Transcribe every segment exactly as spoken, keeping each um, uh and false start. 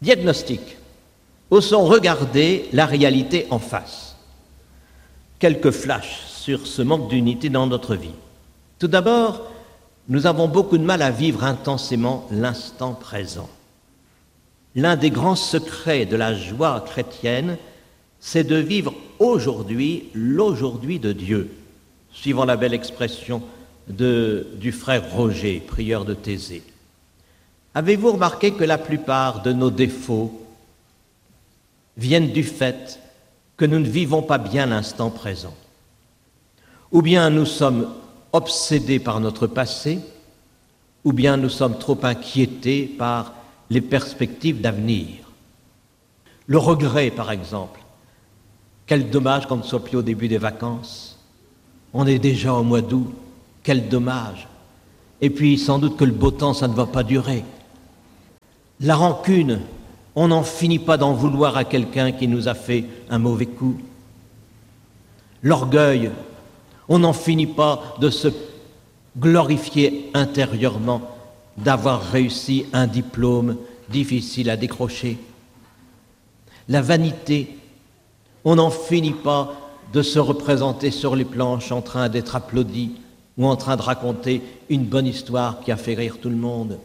Diagnostic. Osons regarder la réalité en face. Quelques flashs sur ce manque d'unité dans notre vie. Tout d'abord, nous avons beaucoup de mal à vivre intensément l'instant présent. L'un des grands secrets de la joie chrétienne, c'est de vivre aujourd'hui l'aujourd'hui de Dieu, suivant la belle expression de, du frère Roger, prieur de Thésée. Avez-vous remarqué que la plupart de nos défauts viennent du fait que nous ne vivons pas bien l'instant présent? Ou bien nous sommes obsédés par notre passé, ou bien nous sommes trop inquiétés par les perspectives d'avenir. Le regret, par exemple. Quel dommage qu'on ne soit plus au début des vacances. On est déjà au mois d'août. Quel dommage. Et puis, sans doute que le beau temps, ça ne va pas durer. La rancune, on n'en finit pas d'en vouloir à quelqu'un qui nous a fait un mauvais coup. L'orgueil, on n'en finit pas de se glorifier intérieurement d'avoir réussi un diplôme difficile à décrocher. La vanité, on n'en finit pas de se représenter sur les planches en train d'être applaudi ou en train de raconter une bonne histoire qui a fait rire tout le monde.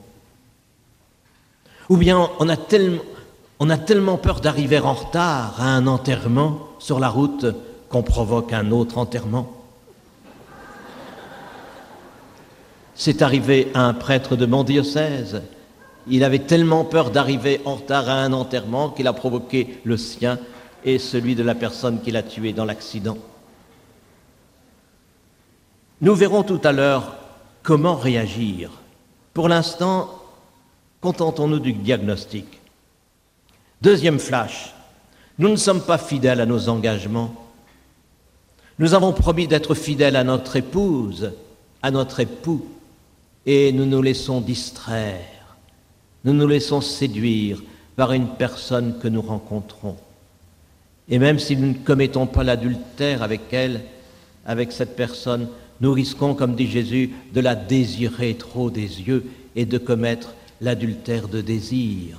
Ou bien on a tellement, on a tellement peur d'arriver en retard à un enterrement sur la route qu'on provoque un autre enterrement. C'est arrivé à un prêtre de mon diocèse. Il avait tellement peur d'arriver en retard à un enterrement qu'il a provoqué le sien et celui de la personne qui l'a tué dans l'accident. Nous verrons tout à l'heure comment réagir. Pour l'instant, contentons-nous du diagnostic. Deuxième flash, nous ne sommes pas fidèles à nos engagements. Nous avons promis d'être fidèles à notre épouse, à notre époux, et nous nous laissons distraire, nous nous laissons séduire par une personne que nous rencontrons. Et même si nous ne commettons pas l'adultère avec elle, avec cette personne, nous risquons, comme dit Jésus, de la désirer trop des yeux et de commettre l'adultère de désir.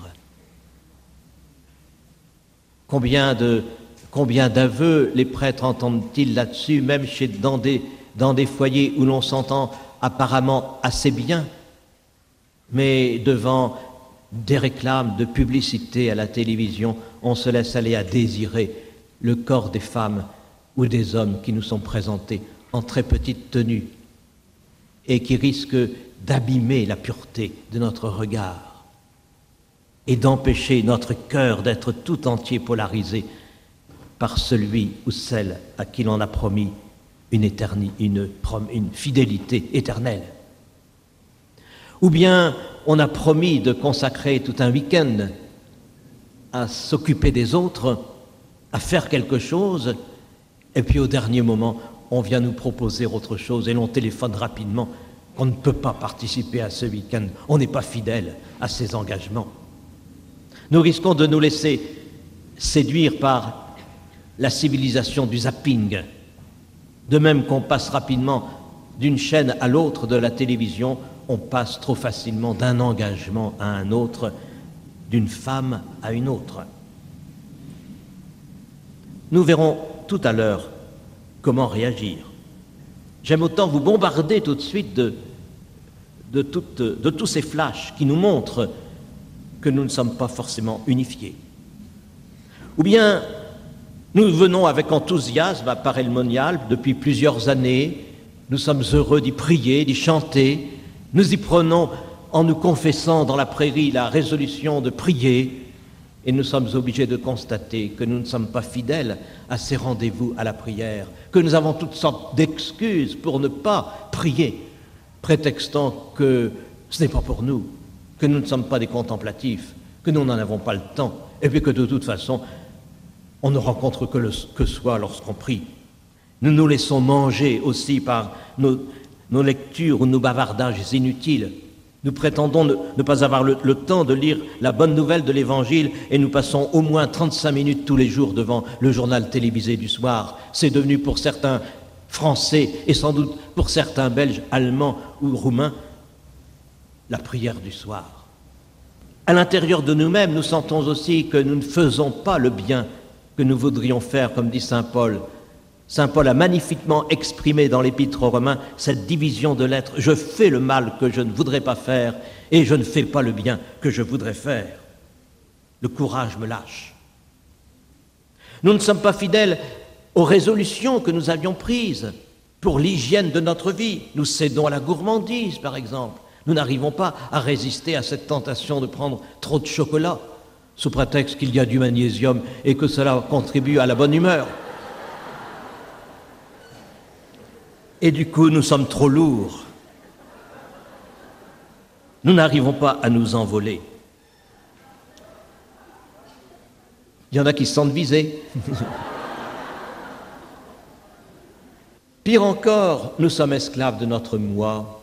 Combien de, combien d'aveux les prêtres entendent-ils là-dessus, même chez, dans, des, dans des foyers où l'on s'entend apparemment assez bien, mais devant des réclames de publicité à la télévision, on se laisse aller à désirer le corps des femmes ou des hommes qui nous sont présentés en très petite tenue et qui risquent d'abîmer la pureté de notre regard et d'empêcher notre cœur d'être tout entier polarisé par celui ou celle à qui l'on a promis une éternité, une, une fidélité éternelle. Ou bien on a promis de consacrer tout un week-end à s'occuper des autres, à faire quelque chose, et puis au dernier moment, on vient nous proposer autre chose et l'on téléphone rapidement qu'on ne peut pas participer à ce week-end. On n'est pas fidèle à ses engagements. Nous risquons de nous laisser séduire par la civilisation du zapping. De même qu'on passe rapidement d'une chaîne à l'autre de la télévision, on passe trop facilement d'un engagement à un autre, d'une femme à une autre. Nous verrons tout à l'heure comment réagir. J'aime autant vous bombarder tout de suite de, de, toute, de tous ces flashs qui nous montrent que nous ne sommes pas forcément unifiés. Ou bien nous venons avec enthousiasme à Paray-le-Monial depuis plusieurs années, nous sommes heureux d'y prier, d'y chanter, nous y prenons en nous confessant dans la prairie la résolution de prier, et nous sommes obligés de constater que nous ne sommes pas fidèles à ces rendez-vous à la prière, que nous avons toutes sortes d'excuses pour ne pas prier, prétextant que ce n'est pas pour nous, que nous ne sommes pas des contemplatifs, que nous n'en avons pas le temps, et puis que de toute façon, on ne rencontre que, le, que soi lorsqu'on prie. Nous nous laissons manger aussi par nos, nos lectures ou nos bavardages inutiles. Nous prétendons ne, ne pas avoir le, le temps de lire la bonne nouvelle de l'Évangile et nous passons au moins trente-cinq minutes tous les jours devant le journal télévisé du soir. C'est devenu pour certains Français et sans doute pour certains Belges, Allemands ou Roumains la prière du soir. À l'intérieur de nous-mêmes, nous sentons aussi que nous ne faisons pas le bien que nous voudrions faire, comme dit saint Paul. Saint Paul a magnifiquement exprimé dans l'Épître aux Romains cette division de l'être. Je fais le mal que je ne voudrais pas faire et je ne fais pas le bien que je voudrais faire. Le courage me lâche. Nous ne sommes pas fidèles aux résolutions que nous avions prises pour l'hygiène de notre vie. Nous cédons à la gourmandise, par exemple. Nous n'arrivons pas à résister à cette tentation de prendre trop de chocolat, sous prétexte qu'il y a du magnésium et que cela contribue à la bonne humeur. Et du coup, nous sommes trop lourds. Nous n'arrivons pas à nous envoler. Il y en a qui se sentent visés. Pire encore, nous sommes esclaves de notre moi.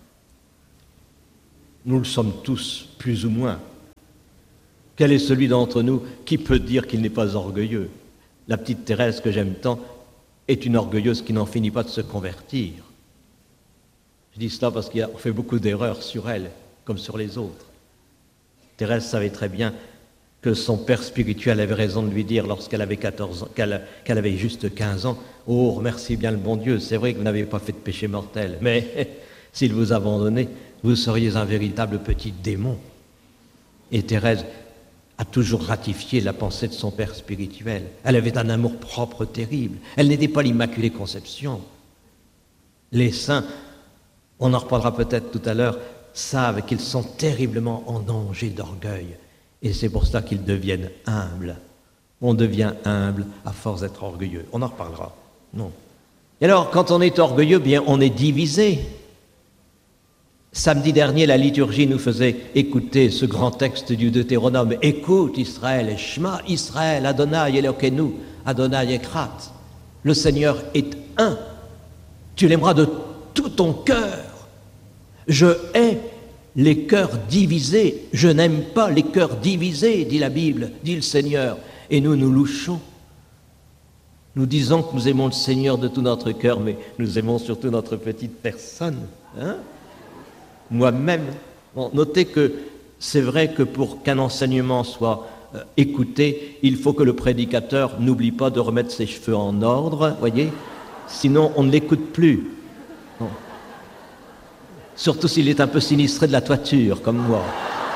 Nous le sommes tous, plus ou moins. Quel est celui d'entre nous qui peut dire qu'il n'est pas orgueilleux? La petite Thérèse que j'aime tant est une orgueilleuse qui n'en finit pas de se convertir. Je dis cela parce qu'on fait beaucoup d'erreurs sur elle, comme sur les autres. Thérèse savait très bien que son père spirituel avait raison de lui dire lorsqu'elle avait quatorze ans, qu'elle, qu'elle avait juste quinze ans, « Oh, remercie bien le bon Dieu, c'est vrai que vous n'avez pas fait de péché mortel, mais s'il vous abandonnait, vous seriez un véritable petit démon. » Et Thérèse a toujours ratifié la pensée de son père spirituel. Elle avait un amour-propre terrible. Elle n'était pas l'Immaculée Conception. Les saints, on en reparlera peut-être tout à l'heure, savent qu'ils sont terriblement en danger d'orgueil. Et c'est pour ça qu'ils deviennent humbles. On devient humble à force d'être orgueilleux. On en reparlera. Non. Et alors, quand on est orgueilleux, bien, on est divisé. Samedi dernier, la liturgie nous faisait écouter ce grand texte du Deutéronome. « Écoute, Israël, et Shema, Israël, Adonai Elokeinu, Adonai Ekrat. » Le Seigneur est un. Tu l'aimeras de tout ton cœur. Je hais les cœurs divisés. Je n'aime pas les cœurs divisés, dit la Bible, dit le Seigneur. Et nous nous louchons. Nous disons que nous aimons le Seigneur de tout notre cœur, mais nous aimons surtout notre petite personne. Hein? Moi-même. Bon, notez que c'est vrai que pour qu'un enseignement soit euh, écouté, il faut que le prédicateur n'oublie pas de remettre ses cheveux en ordre, voyez, sinon on ne l'écoute plus. Bon. Surtout s'il est un peu sinistré de la toiture, comme moi.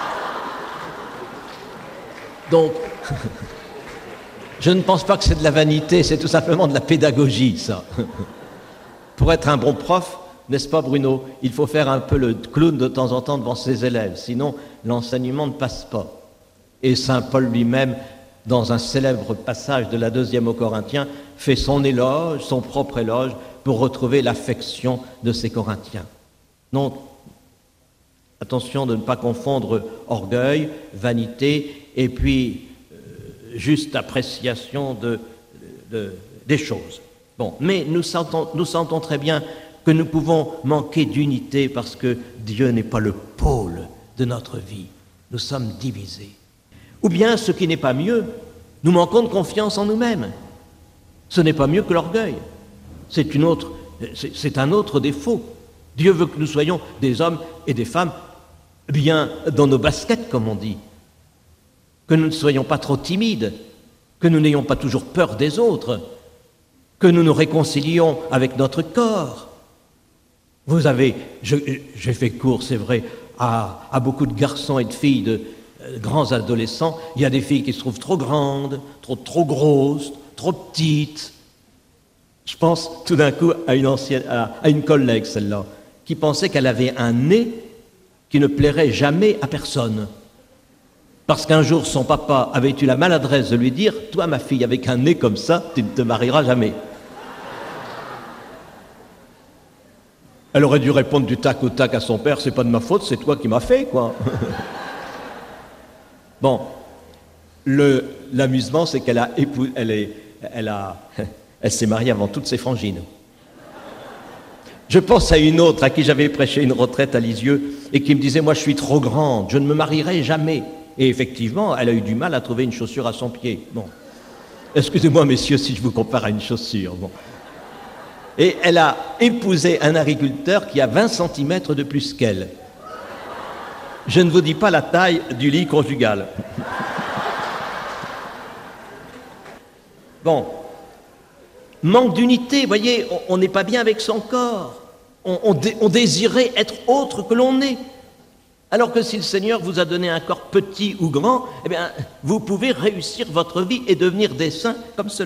Donc, je ne pense pas que c'est de la vanité, c'est tout simplement de la pédagogie, ça. Pour être un bon prof, n'est-ce pas Bruno? Il faut faire un peu le clown de temps en temps devant ses élèves, sinon l'enseignement ne passe pas. Et saint Paul lui-même, dans un célèbre passage de la deuxième aux Corinthiens, fait son éloge, son propre éloge, pour retrouver l'affection de ces Corinthiens. Donc, attention de ne pas confondre orgueil, vanité, et puis euh, juste appréciation de, de, des choses. Bon, mais nous sentons, nous sentons très bien que nous pouvons manquer d'unité parce que Dieu n'est pas le pôle de notre vie. Nous sommes divisés. Ou bien, ce qui n'est pas mieux, nous manquons de confiance en nous-mêmes. Ce n'est pas mieux que l'orgueil. C'est une autre, c'est, c'est un autre défaut. Dieu veut que nous soyons des hommes et des femmes bien dans nos baskets, comme on dit. Que nous ne soyons pas trop timides, que nous n'ayons pas toujours peur des autres, que nous nous réconcilions avec notre corps. Vous avez, je, j'ai fait cours, c'est vrai, à, à beaucoup de garçons et de filles, de euh, grands adolescents. Il y a des filles qui se trouvent trop grandes, trop, trop grosses, trop petites. Je pense tout d'un coup à une, ancienne, à, à une collègue, celle-là, qui pensait qu'elle avait un nez qui ne plairait jamais à personne. Parce qu'un jour, son papa avait eu la maladresse de lui dire « Toi, ma fille, avec un nez comme ça, tu ne te marieras jamais. » Elle aurait dû répondre du tac au tac à son père, c'est pas de ma faute, c'est toi qui m'as fait, quoi. Bon, le, l'amusement, c'est qu'elle a épou- elle est, elle a, elle s'est mariée avant toutes ses frangines. Je pense à une autre à qui j'avais prêché une retraite à Lisieux et qui me disait, moi je suis trop grande, je ne me marierai jamais. Et effectivement, elle a eu du mal à trouver une chaussure à son pied. Bon, excusez-moi messieurs si je vous compare à une chaussure. Bon. Et elle a épousé un agriculteur qui a vingt centimètres de plus qu'elle. Je ne vous dis pas la taille du lit conjugal. Bon. Manque d'unité, vous voyez, on n'est pas bien avec son corps. On, on, dé, on désirait être autre que l'on est. Alors que si le Seigneur vous a donné un corps petit ou grand, eh bien, vous pouvez réussir votre vie et devenir des saints comme cela.